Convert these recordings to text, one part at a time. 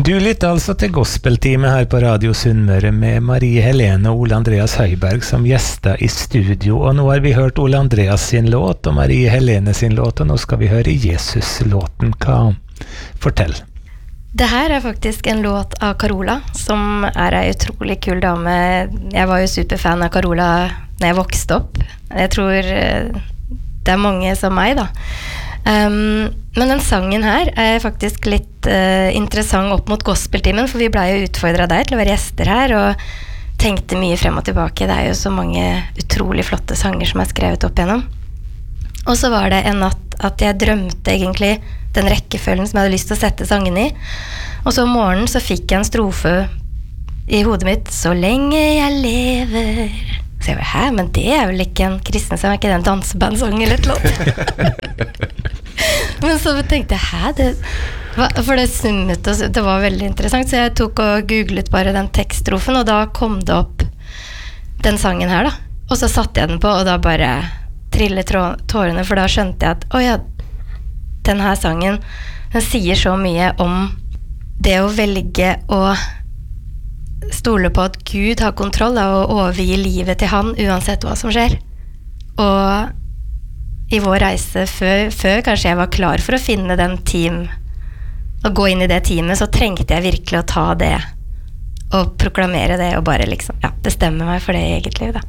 Du lytter altså til gospeltime her på Radio Sunnmøre med Marie Helene og Ole Andreas Høiberg som gjester i studio, og nå har vi hørt Ole Andreas sin låt og Marie Helene sin låt, og nå skal vi høre Jesus-låten. Fortell. Det her faktisk en låt av Carola, som en utrolig kul dame. Jeg var jo superfan av Carola når jeg vokste opp. Jeg tror det mange som meg da. Men den sangen her faktisk litt interessant opp mot gospeltimen, for vi ble jo utfordret der til å være gjester her, og tenkte mye frem og tilbake. Det jo så mange utrolig flotte sanger som skrevet opp igjennom. Og så var det en natt at jeg drømte egentlig den rekkefølgen som jeg hadde lyst til å sette sangen i, og så om morgenen så fikk jeg en strofe i hodet mitt: så lenge jeg lever. Så jeg var, men det vel ikke en kristen sang, ikke det en dansebandsang eller et låt? Men så tenkte jeg, for det summet, og det var veldig interessant, så jeg tok og googlet bare den tekststrofen, og da kom det opp den sangen her da, og så satte jeg den på, og da bare trillet tårene, for da skjønte jeg at den her sangen, den sier så mye om det å velge å stole på at Gud har kontroll og overgi livet til han uansett hva som skjer. Og i vår reise før kanskje jeg var klar for å finne den å gå inn i det teamet, så trengte jeg virkelig å ta det og proklamere det og bare liksom, bestemme meg for det i eget liv da.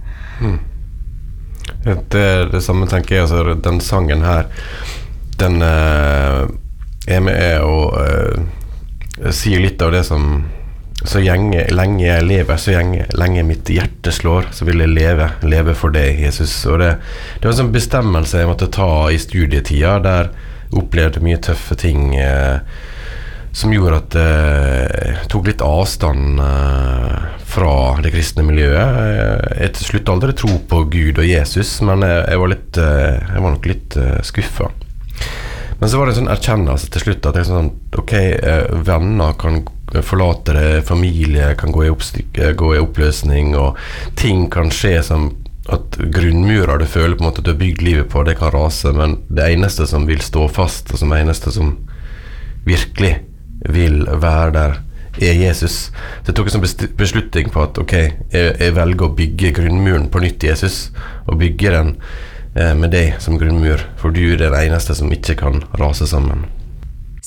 Det samme tenker jeg, altså den sangen her, den med å si litt av det som så lenge jeg lever, så lenge mitt hjerte slår, så vil jeg leve for deg, Jesus. Og det var en sånn bestemmelse jeg måtte ta i studietida, der jeg opplevde mye tøffe ting som gjorde at jeg tok litt avstand fra det kristne miljøet. Jeg sluttet aldri å tro på Gud og Jesus, men jeg var nok litt skuffet. Men så var det en sånn erkjennelse til slutt, at jeg sånn, venner kan forlate det, familie kan gå i oppløsning, og ting kan skje som at grunnmurer du føler på en måte at du har bygd livet på, det kan rase, men det eneste som vil stå fast, og som eneste som virkelig vil være der, Jesus. Så jeg tok en sånn beslutning på at jeg velger å bygge grunnmuren på nytt, Jesus, og bygge den med deg som grunnmur, for du den eneste som ikke kan rase sammen.